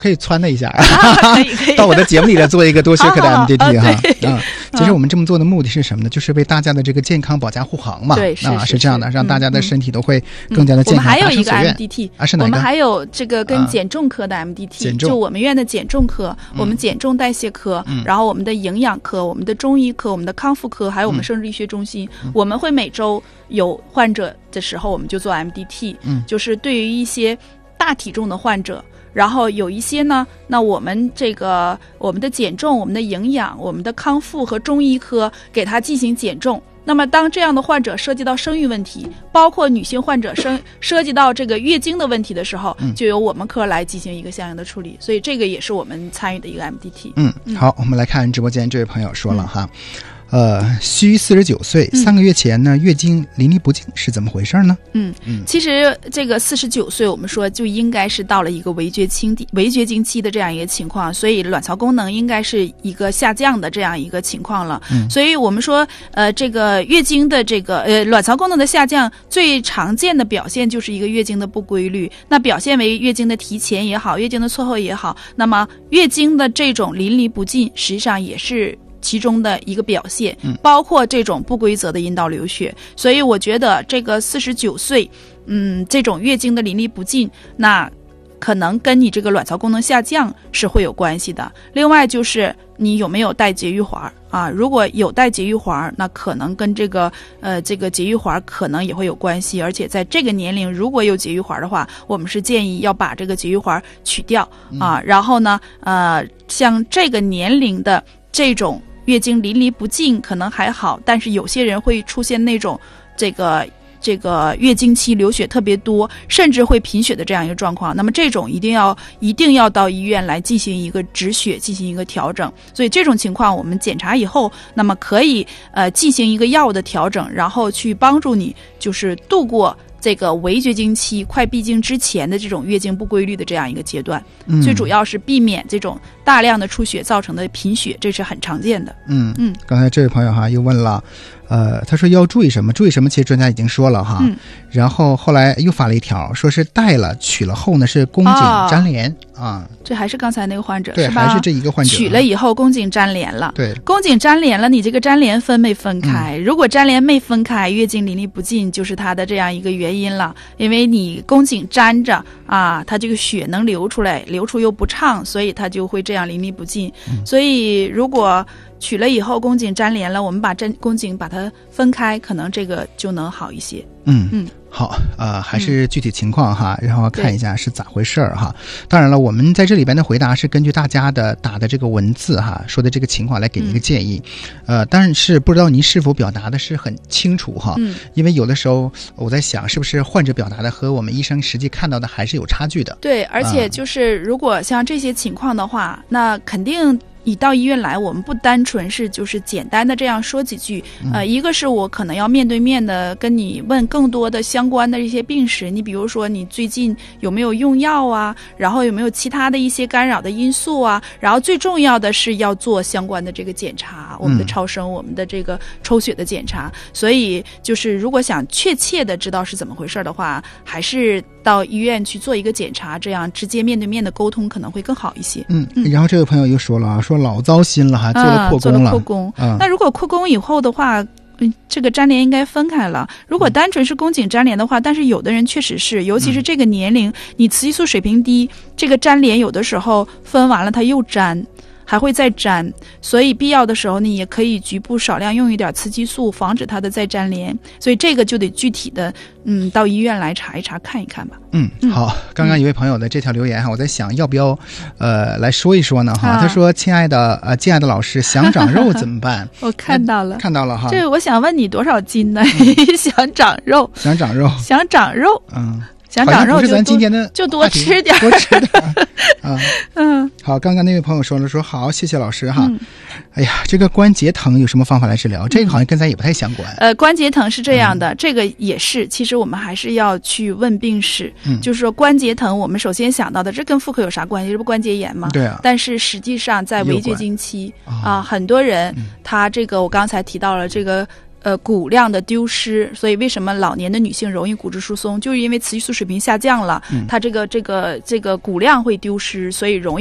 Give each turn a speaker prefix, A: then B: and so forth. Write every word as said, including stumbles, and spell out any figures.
A: 可以撺掇一下、
B: 啊、可以可以
A: 到我的节目里来做一个多学科的 M D T 哈、
B: 啊
A: 啊。其实我们这么做的目的是什么呢？就是为大家的这个健康保驾护航嘛。
B: 对，是
A: 啊，是这样的，让大家的身体都会
B: 嗯、
A: 更加的健康。
B: 我们还有一个 M D T
A: 啊，是哪个？
B: 我们还有这个跟减重科的 M D T，、啊、就我们院的减重科、嗯、我们减重代谢科、嗯、然后我们的营养科、我们的中医科、我们的康复科，还有我们生殖医学中心、嗯、我们会每周有患者的时候我们就做 M D T，
A: 嗯，
B: 就是对于一些大体重的患者，然后有一些呢，那我们这个我们的减重、我们的营养、我们的康复和中医科给他进行减重。那么当这样的患者涉及到生育问题，包括女性患者生涉及到这个月经的问题的时候，就由我们科来进行一个相应的处理。所以这个也是我们参与的一个 M D T。
A: 嗯，好，我们来看直播间这位朋友说了哈，呃，需四十九岁，三个月前呢、嗯、月经淋漓不尽，是怎么回事呢？
B: 嗯嗯，其实这个四十九岁，我们说就应该是到了一个围绝经围绝经期的这样一个情况，所以卵巢功能应该是一个下降的这样一个情况了。
A: 嗯，
B: 所以我们说，呃，这个月经的这个呃卵巢功能的下降，最常见的表现就是一个月经的不规律。那表现为月经的提前也好，月经的错后也好，那么月经的这种淋漓不尽，实际上也是其中的一个表现，包括这种不规则的阴道流血。所以我觉得这个四十九岁，嗯，这种月经的淋漓不尽，那可能跟你这个卵巢功能下降是会有关系的。另外就是你有没有带节育环啊？如果有带节育环，那可能跟这个呃这个节育环可能也会有关系。而且在这个年龄，如果有节育环的话，我们是建议要把这个节育环取掉啊。嗯、然后呢，呃，像这个年龄的这种月经淋漓不尽可能还好，但是有些人会出现那种这个这个月经期流血特别多，甚至会贫血的这样一个状况。那么这种一定要一定要到医院来进行一个止血，进行一个调整。所以这种情况我们检查以后，那么可以呃进行一个药物的调整，然后去帮助你就是度过这个围绝经期快闭经之前的这种月经不规律的这样一个阶段。嗯，最主要是避免这种大量的出血造成的贫血，这是很常见的。
A: 嗯嗯，刚才这位朋友哈又问了，呃，他说要注意什么？注意什么？其实专家已经说了哈。嗯。然后后来又发了一条，说是带了取了后呢是宫颈粘连、哦、啊。
B: 这还是刚才那个患者
A: 对，
B: 是吧？
A: 还是这一个患者。
B: 取了以后宫颈粘连了。
A: 对，
B: 宫颈粘连了，你这个粘连分没分开？嗯、如果粘连没分开，月经淋漓不尽就是它的这样一个原因了。因为你宫颈粘着啊，它这个血能流出来，流出又不畅，所以它就会这样淋漓不尽。嗯、所以如果取了以后宫颈粘连了，我们把针宫颈把它分开，可能这个就能好一些。
A: 嗯嗯，好，呃，还是具体情况哈，嗯、然后看一下是咋回事儿哈。当然了，我们在这里边的回答是根据大家的打的这个文字哈，说的这个情况来给一个建议。嗯、呃，但是不知道您是否表达的是很清楚哈？嗯，因为有的时候我在想，是不是患者表达的和我们医生实际看到的还是有差距的？
B: 对，而且就是如果像这些情况的话，呃、那肯定。你到医院来，我们不单纯是就是简单的这样说几句，呃，一个是我可能要面对面的跟你问更多的相关的一些病史，你比如说你最近有没有用药啊，然后有没有其他的一些干扰的因素啊，然后最重要的是要做相关的这个检查，我们的超声，我们的这个抽血的检查。所以就是如果想确切的知道是怎么回事的话，还是到医院去做一个检查，这样直接面对面的沟通可能会更好一些。
A: 嗯，然后这位朋友又说了啊，说老糟心了，还做了扩宫了。啊、做了
B: 扩宫。
A: 嗯、
B: 那如果扩宫以后的话，嗯，这个粘连应该分开了。如果单纯是宫颈粘连的话，但是有的人确实是，尤其是这个年龄，你雌激素水平低，这个粘连有的时候分完了它又粘。还会再粘，所以必要的时候你也可以局部少量用一点雌激素，防止它的再粘连。所以这个就得具体的，嗯，到医院来查一查，看一看吧。
A: 嗯，好。刚刚一位朋友的这条留言哈，我在想要不要，呃，来说一说呢哈。啊、他说：“亲爱的呃，敬爱的老师，想长肉怎么办？”
B: 我看到了，
A: 看到了哈。
B: 这我想问你多少斤呢？嗯、想长肉，
A: 想长肉，
B: 想长肉，
A: 嗯。
B: 想长肉就
A: 咱今天的
B: 就多吃点，
A: 多吃点啊。
B: 嗯，
A: 好，刚刚那位朋友说了，说好，谢谢老师哈。嗯、哎呀，这个关节疼有什么方法来治疗？嗯、这个好像跟咱也不太相关。
B: 呃，关节疼是这样的，嗯、这个也是，其实我们还是要去问病史。嗯，就是说关节疼，我们首先想到的，这跟妇科有啥关系？这不关节炎吗？
A: 对啊。
B: 但是实际上在围绝经期啊、呃，很多人、嗯、他这个我刚才提到了这个。 呃，骨量的丢失，所以为什么老年的女性容易骨质疏松，就是因为雌激素水平下降了，
A: 嗯、
B: 它这个这个这个骨量会丢失，所以容易。